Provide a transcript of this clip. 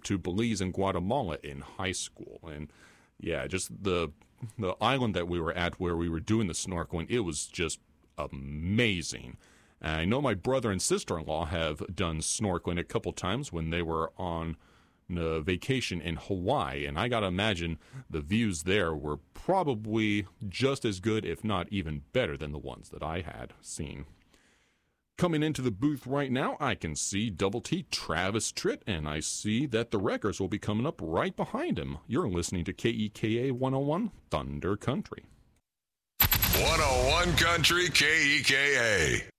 to Belize and Guatemala in high school. And yeah, just the island that we were at where we were doing the snorkeling, it was just amazing. I know my brother and sister-in-law have done snorkeling a couple times when they were on vacation in Hawaii, and I gotta imagine the views there were probably just as good, if not even better, than the ones that I had seen. Coming into the booth right now, I can see Double T Travis Tritt, and I see that the Wreckers will be coming up right behind him. You're listening to KEKA 101 Thunder Country. 101 Country KEKA.